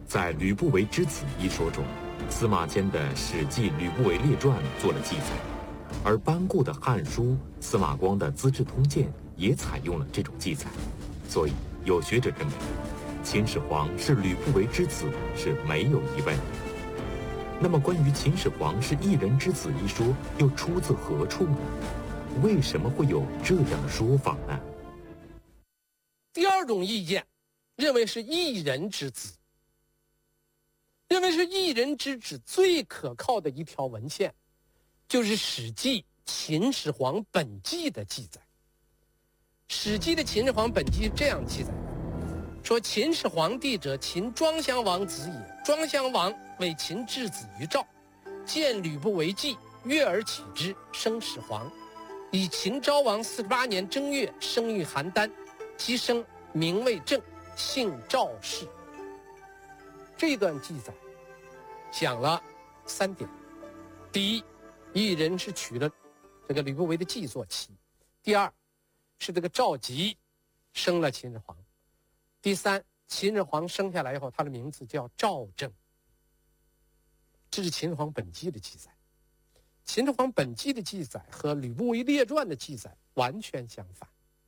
在吕不韦之子一说中，司马迁的《史记·吕不韦列传》做了记载，而班固的《汉书》、司马光的《资治通鉴》也采用了这种记载。所以有学者认为，秦始皇是吕不韦之子是没有疑问的。那么，关于秦始皇是一人之子一说又出自何处呢？为什么会有这样的说法呢？ 第二种意见认为是一人之子，认为是一人之子最可靠的一条文献，就是《史记·秦始皇本纪》的记载。《史记》的《秦始皇本纪》是这样记载的：说秦始皇帝者，秦庄襄王子也。庄襄王为秦质子于赵，见吕不韦计，悦而起之，生始皇。以秦昭王48年正月，生于邯郸，其生名为正，姓赵氏。这段记载讲了3点：第一，一人是取了这个吕不韦的计做妻；第二，是这个赵佶生了秦始皇；第三，秦始皇生下来以后，他的名字叫赵正。这是秦始皇本纪的记载。秦始皇本纪的记载和吕不韦列传的记载完全相反。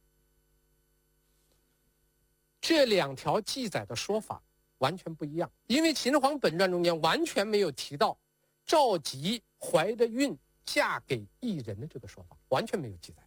这2条记载的说法完全不一样，因为秦始皇本传中间完全没有提到赵佶怀着孕嫁给异人的这个说法，完全没有记载。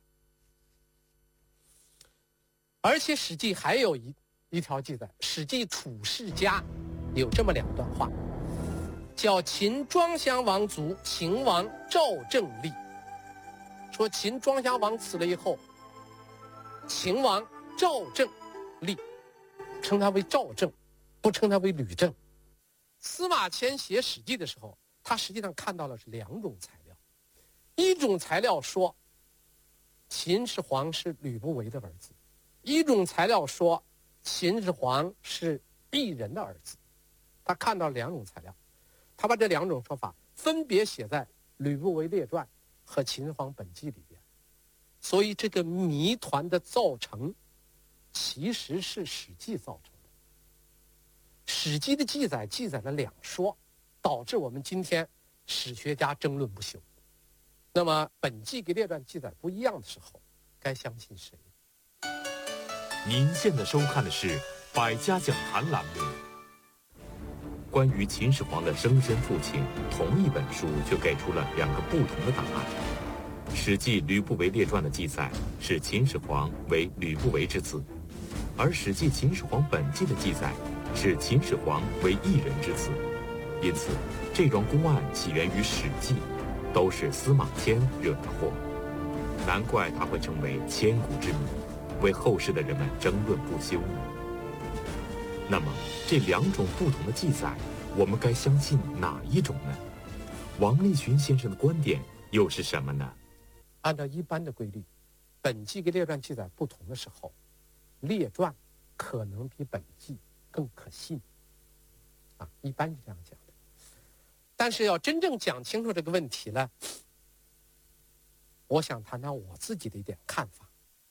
而且《史记》还有一条记载，《史记·楚世家》有这么2段话，叫秦庄襄王卒，秦王赵正立。说秦庄襄王死了以后，秦王赵正立，称他为赵正，不称他为吕正。司马迁写《史记》的时候，他实际上看到了是2种材料。一种材料说秦始皇是吕不韦的儿子，一种材料说秦始皇是异人的儿子。他看到2种材料，他把这2种说法分别写在《吕不韦列传》和《秦始皇本纪》里边。所以这个谜团的造成其实是《史记》造成的。《史记》的记载了2说，导致我们今天史学家争论不休。那么本纪跟列传记载不一样的时候，该相信谁？ 您现在收看的是《百家讲坛》栏目。关于秦始皇的生身父亲，同一本书却给出了2个不同的答案。《史记·吕不韦列传》的记载是秦始皇为吕不韦之子，而《史记·秦始皇本纪》的记载是秦始皇为异人之子。因此，这桩公案起源于《史记》，都是司马迁惹的祸。难怪他会成为千古之谜，为后世的人们争论不休呢。那么，这2种不同的记载，我们该相信哪一种呢？王立群先生的观点又是什么呢？ 按照一般的规律，本纪跟列传记载不同的时候，列传可能比本纪更可信。一般是这样讲的。但是要真正讲清楚这个问题呢，我想谈谈我自己的一点看法。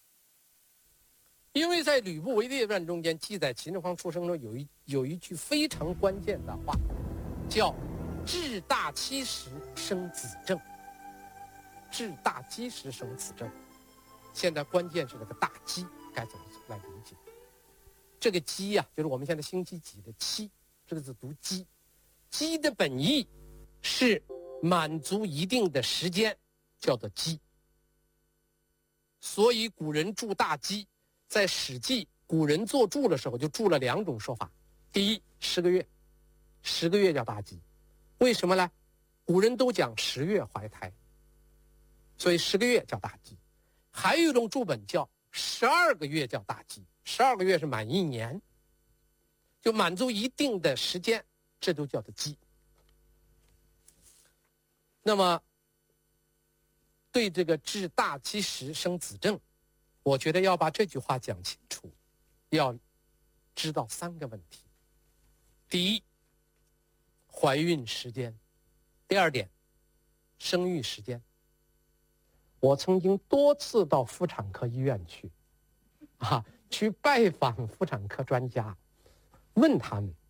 因为在吕不韦列传中间记载秦始皇出生中有一句非常关键的话，叫至大七十生子正。至大基时生子正。现在关键是这个大基该怎么来理解？这个基呀，就是我们现在星期几的七，这个字读基。基的本意是满足一定的时间，叫做基。所以古人注大基，在《史记》古人做注的时候就注了2种说法。第一，10个月，10个月叫大基。为什么呢？古人都讲10月怀胎，所以10个月叫大基。还有一种注本叫12个月叫大基，12个月是满1年，就满足一定的时间，这都叫做基。那么对这个至大基时生子正，我觉得要把这句话讲清楚，要知道3个问题。第一，怀孕时间；第二点，生育时间。我曾经多次到妇产科医院去拜访妇产科专家，问他们